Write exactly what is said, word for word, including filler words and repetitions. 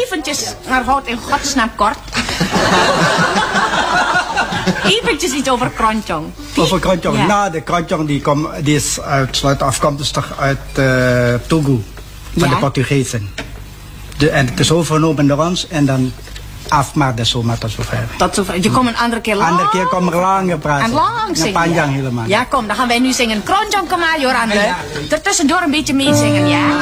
eventjes, maar houd in godsnaam kort. Eventjes iets over Kronjong. Over Kronjong. Ja. Nou, de Kronjong die, kom, die is uitsluitend afkomstig uit uh, Togo. Van Ja. de Portugezen. De, en het is overgenomen door ons en dan af, maar dat is zomaar tot zover. Tot zover. Je komt een andere keer lang. Andere keer komen we lang praten. En lang zingen. Ja, panjang helemaal. Ja, kom, dan gaan wij nu zingen Kronjong Kamayo aan. Ja. Er tussendoor een beetje meezingen, ja?